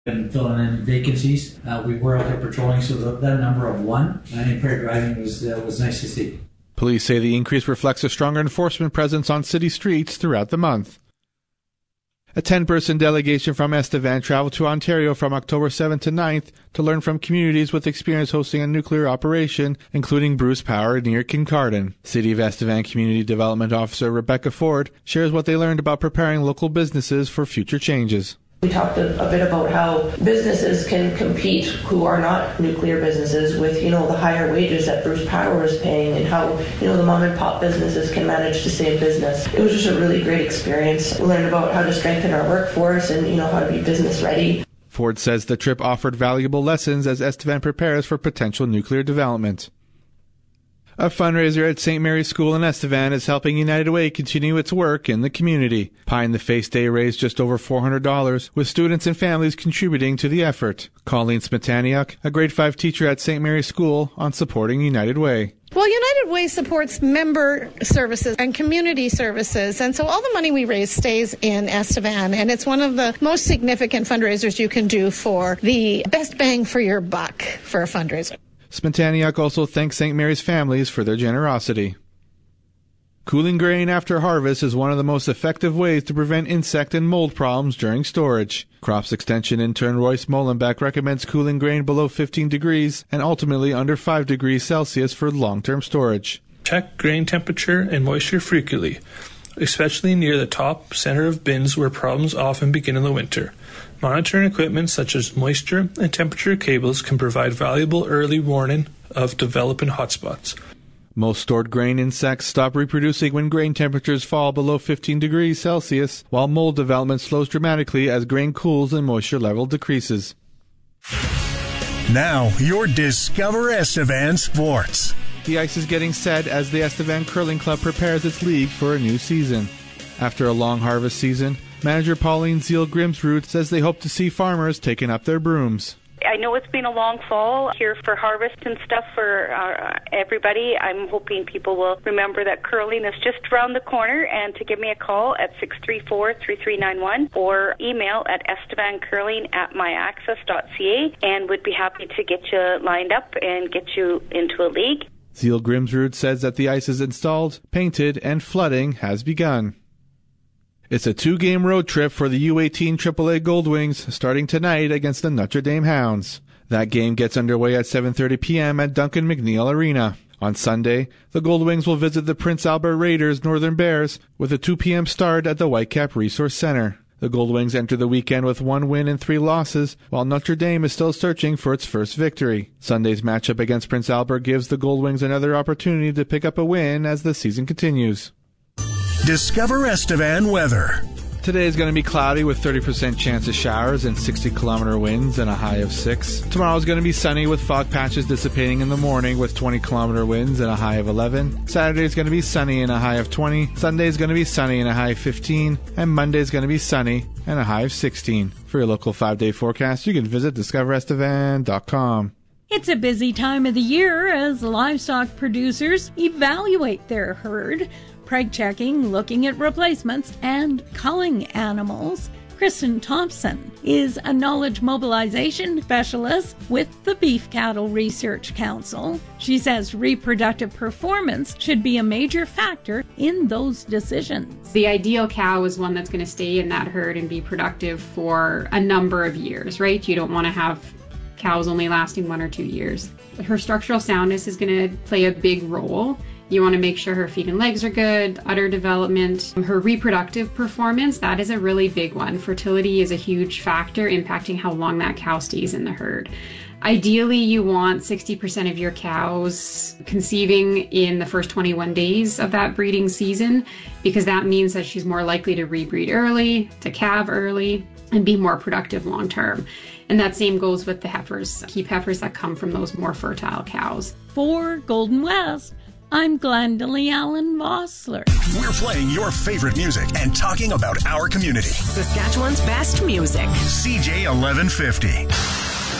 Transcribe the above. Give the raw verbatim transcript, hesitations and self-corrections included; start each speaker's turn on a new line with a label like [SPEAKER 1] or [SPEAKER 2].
[SPEAKER 1] and filling in vacancies. Uh, we were out there patrolling, so the, that number of one unimpaired driving was uh, was nice to see.
[SPEAKER 2] Police say the increase reflects a stronger enforcement presence on city streets throughout the month. A ten-person delegation from Estevan traveled to Ontario from October seventh to ninth to learn from communities with experience hosting a nuclear operation, including Bruce Power near Kincardine. City of Estevan Community Development Officer Rebecca Ford shares what they learned about preparing local businesses for future changes.
[SPEAKER 3] We talked a, a bit about how businesses can compete who are not nuclear businesses with, you know, the higher wages that Bruce Power is paying, and how, you know, the mom and pop businesses can manage to stay in business. It was just a really great experience. We learned about how to strengthen our workforce and, you know, how to be business ready.
[SPEAKER 2] Ford says the trip offered valuable lessons as Estevan prepares for potential nuclear development. A fundraiser at Saint Mary's School in Estevan is helping United Way continue its work in the community. Pie in the Face Day raised just over four hundred dollars, with students and families contributing to the effort. Colleen Smetaniuk, a grade five teacher at Saint Mary's School, on supporting United Way.
[SPEAKER 4] Well, United Way supports member services and community services, and so all the money we raise stays in Estevan, and it's one of the most significant fundraisers you can do for the best bang for your buck for a fundraiser.
[SPEAKER 2] Smetaniuk also thanks Saint Mary's families for their generosity. Cooling grain after harvest is one of the most effective ways to prevent insect and mold problems during storage. Crops Extension intern Royce Molenbeek recommends cooling grain below fifteen degrees and ultimately under five degrees Celsius for long-term storage.
[SPEAKER 5] Check grain temperature and moisture frequently, especially near the top center of bins where problems often begin in the winter. Monitoring equipment such as moisture and temperature cables can provide valuable early warning of developing hotspots.
[SPEAKER 2] Most stored grain insects stop reproducing when grain temperatures fall below fifteen degrees Celsius, while mold development slows dramatically as grain cools and moisture level decreases.
[SPEAKER 6] Now, your Discover Estevan Sports.
[SPEAKER 2] The ice is getting set as the Estevan Curling Club prepares its league for a new season. After a long harvest season, manager Pauline Zeal-Grimsrud says they hope to see farmers taking up their brooms.
[SPEAKER 7] I know it's been a long fall here for harvest and stuff for uh, everybody. I'm hoping people will remember that curling is just around the corner, and to give me a call at six three four, three three nine one or email at estevancurling at myaccess dot c a, and would be happy to get you lined up and get you into a league.
[SPEAKER 2] Zeal-Grimsrud says that the ice is installed, painted, and flooding has begun. It's a two-game road trip for the U eighteen triple A Goldwings starting tonight against the Notre Dame Hounds. That game gets underway at seven thirty p.m. at Duncan McNeil Arena. On Sunday, the Goldwings will visit the Prince Albert Raiders Northern Bears with a two p.m. start at the Whitecap Resource Center. The Goldwings enter the weekend with one win and three losses, while Notre Dame is still searching for its first victory. Sunday's matchup against Prince Albert gives the Goldwings another opportunity to pick up a win as the season continues.
[SPEAKER 6] Discover Estevan weather.
[SPEAKER 2] Today is going to be cloudy with thirty percent chance of showers and sixty kilometer winds and a high of six. Tomorrow is going to be sunny with fog patches dissipating in the morning with twenty kilometer winds and a high of eleven. Saturday is going to be sunny and a high of twenty. Sunday is going to be sunny and a high of fifteen. And Monday is going to be sunny and a high of sixteen. For your local five-day forecast, you can visit discover estevan dot com.
[SPEAKER 8] It's a busy time of the year as livestock producers evaluate their herd, preg checking, looking at replacements, and culling animals. Kristen Thompson is a knowledge mobilization specialist with the Beef Cattle Research Council. She says reproductive performance should be a major factor in those decisions.
[SPEAKER 9] The ideal cow is one that's going to stay in that herd and be productive for a number of years, right? You don't want to have cows only lasting one or two years. Her structural soundness is going to play a big role. You want to make sure her feet and legs are good, udder development. Her reproductive performance, that is a really big one. Fertility is a huge factor impacting how long that cow stays in the herd. Ideally, you want sixty percent of your cows conceiving in the first twenty-one days of that breeding season, because that means that she's more likely to rebreed early, to calve early, and be more productive long term. And that same goes with the heifers, keep heifers that come from those more fertile cows.
[SPEAKER 8] For Golden West, I'm Glendalee Allen Vossler.
[SPEAKER 6] We're playing your favorite music and talking about our community.
[SPEAKER 10] Saskatchewan's best music.
[SPEAKER 6] C J eleven fifty.